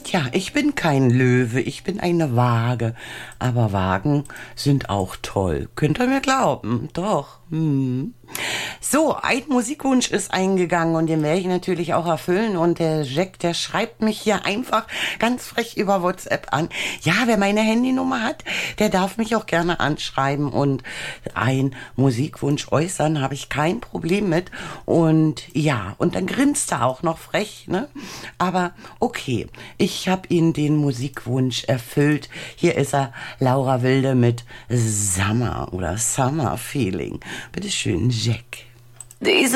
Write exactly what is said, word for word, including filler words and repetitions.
Tja, ich bin kein Löwe, ich bin eine Waage. Aber Wagen sind auch toll. Könnt ihr mir glauben? Doch. Hm. So, ein Musikwunsch ist eingegangen und den werde ich natürlich auch erfüllen. Und der Jack, der schreibt mich hier einfach ganz frech über WhatsApp an. Ja, wer meine Handynummer hat, der darf mich auch gerne anschreiben und ein Musikwunsch äußern, habe ich kein Problem mit. Und ja, und dann grinst er auch noch frech, ne? Aber okay, ich habe ihn den Musikwunsch erfüllt. Hier ist er, Laura Wilde mit Summer oder Summer Feeling. Bitteschön, Jack. Diese